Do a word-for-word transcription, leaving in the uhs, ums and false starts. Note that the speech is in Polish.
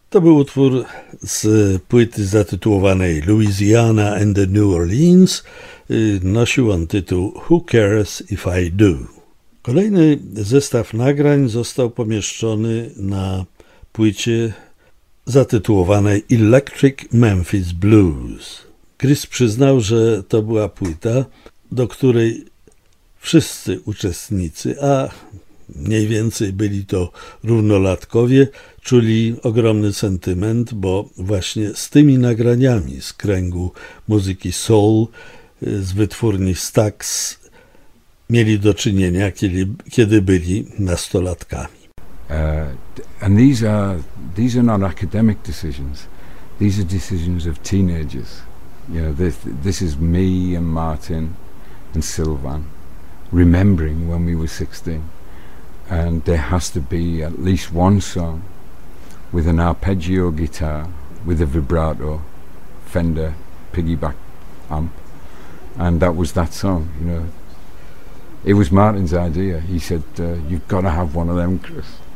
To był utwór z płyty zatytułowanej Louisiana and the New Orleans. Nosił on tytuł Who Cares If I Do. Kolejny zestaw nagrań został pomieszczony na płycie zatytułowanej Electric Memphis Blues. Chris przyznał, że to była płyta, do której wszyscy uczestnicy, a mniej więcej byli to równolatkowie, czuli ogromny sentyment, bo właśnie z tymi nagraniami z kręgu muzyki soul, z wytwórni Stax mieli do czynienia, kiedy, kiedy byli nastolatkami. Uh, and these are these are not academic decisions. These are decisions of teenagers. You know, this, this is me and Martin and Sylvan remembering when we were sixteen. And there has to be at least one song with an arpeggio guitar, with a vibrato, Fender, piggyback amp. And that was that song, you know. It was Martin's idea. He said, uh, you've got to have one of them, Chris.